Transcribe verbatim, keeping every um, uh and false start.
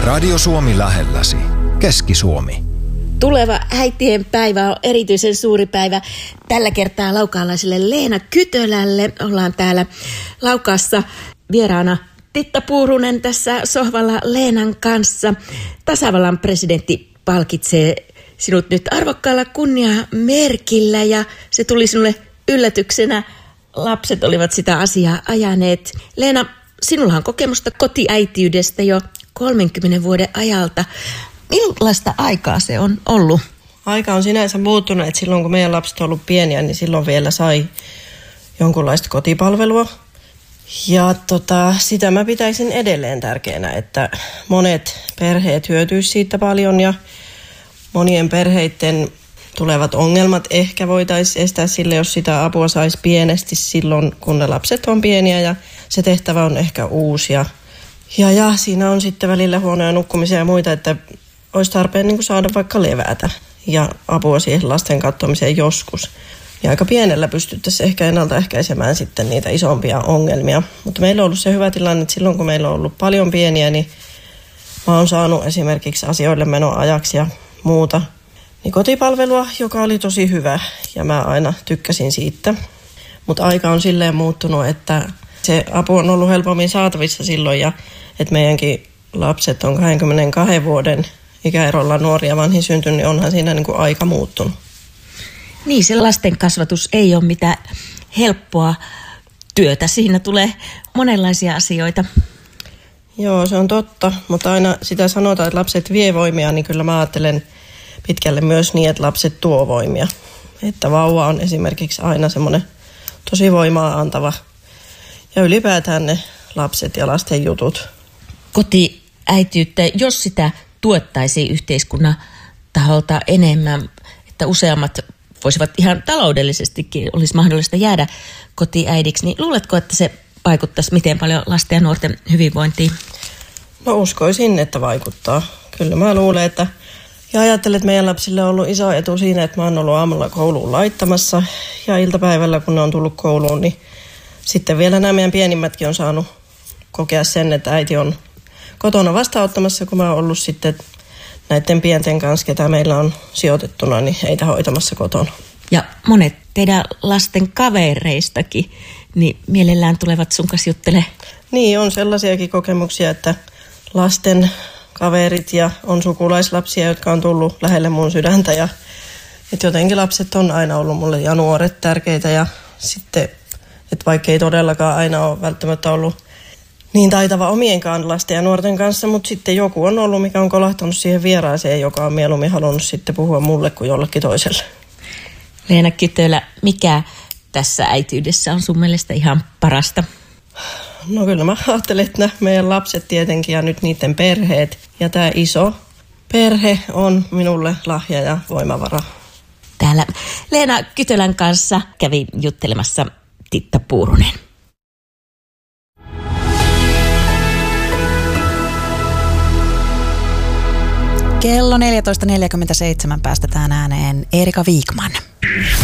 Radio Suomi lähelläsi. Keski-Suomi. Tuleva äitien päivä on erityisen suuri päivä. Tällä kertaa laukaalaiselle Leena Kytölälle. Ollaan täällä Laukaassa vieraana Titta Puurunen tässä sohvalla Leenan kanssa. Tasavallan presidentti palkitsee sinut nyt arvokkaalla kunniamerkillä ja se tuli sinulle yllätyksenä. Lapset olivat sitä asiaa ajaneet. Leena, sinulla on kokemusta kotiäitiydestä jo kolmenkymmenen vuoden ajalta. Millaista aikaa se on ollut? Aika on sinänsä muuttunut, että silloin kun meidän lapset on ollut pieniä, niin silloin vielä sai jonkunlaista kotipalvelua. Ja tota, sitä mä pitäisin edelleen tärkeänä, että monet perheet hyötyisivät siitä paljon ja monien perheiden tulevat ongelmat ehkä voitaisiin estää sille, jos sitä apua saisi pienesti silloin, kun ne lapset on pieniä ja se tehtävä on ehkä uusi. Ja, ja, ja siinä on sitten välillä huonoja nukkumisia ja muita, että olisi tarpeen niin kuin saada vaikka levätä ja apua siihen lasten katsomiseen joskus. Ja aika pienellä pystyttäisiin ehkä ennaltaehkäisemään sitten niitä isompia ongelmia. Mutta meillä on ollut se hyvä tilanne, että silloin kun meillä on ollut paljon pieniä, niin mä oon saanut esimerkiksi asioille menoajaksi ja muuta niin kotipalvelua, joka oli tosi hyvä ja mä aina tykkäsin siitä. Mutta aika on silleen muuttunut, että se apu on ollut helpommin saatavissa silloin ja että meidänkin lapset on kaksikymmentäkaksi vuoden ikäerolla nuoria vanhin syntynyt, niin onhan siinä niin kuin aika muuttunut. Niin, se lasten kasvatus ei ole mitään helppoa työtä. Siinä tulee monenlaisia asioita. Joo, se on totta, mutta aina sitä sanotaan, että lapset vie voimia, niin kyllä mä ajattelen pitkälle myös niin, että lapset tuo voimia. Että vauva on esimerkiksi aina semmoinen tosi voimaa antava. Ja ylipäätään ne lapset ja lasten jutut. Kotiäitiyttä, jos sitä tuettaisiin yhteiskunnan taholta enemmän, että useammat voisivat ihan taloudellisestikin, olisi mahdollista jäädä kotiäidiksi, niin luuletko, että se vaikuttaisi miten paljon lasten ja nuorten hyvinvointiin? No uskoisin, että vaikuttaa. Kyllä mä luulen, että ja ajattelen, että meidän lapsille on ollut iso etu siinä, että mä oon ollut aamulla kouluun laittamassa ja iltapäivällä, kun ne on tullut kouluun, niin sitten vielä nämä meidän pienimmätkin on saanut kokea sen, että äiti on kotona vastaanottamassa, kun mä oon ollut sitten näiden pienten kanssa, ketä meillä on sijoitettuna, niin heitä hoitamassa kotona. Ja monet teidän lasten kavereistakin, niin mielellään tulevat sun kanssa juttelemaan. Niin, on sellaisiakin kokemuksia, että lasten kaverit ja on sukulaislapsia, jotka on tullut lähelle mun sydäntä. Ja että jotenkin lapset on aina ollut mulle ja nuoret tärkeitä. Ja sitten, että vaikka ei todellakaan aina ole välttämättä ollut niin taitava omienkaan lasten ja nuorten kanssa, mutta sitten joku on ollut, mikä on kolahtanut siihen vieraaseen, joka on mieluummin halunnut sitten puhua mulle kuin jollekin toiselle. Leena Kytölä, mikä tässä äitiydessä on sun mielestä ihan parasta? No kyllä mä ajattelen, että meidän lapset tietenkin ja nyt niiden perheet ja tämä iso perhe on minulle lahja ja voimavara. Täällä Leena Kytölän kanssa kävi juttelemassa Titta Puurunen. Kello neljätoista neljäkymmentäseitsemän päästetään ääneen Erika Wikman.